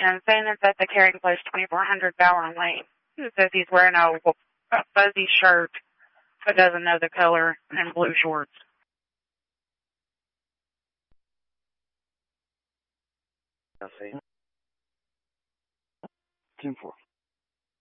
and saying it's at the Caring Place, 2400 Ballon Lane. It says he's wearing a fuzzy shirt, but doesn't know the color, and blue shorts. I see. 10-4.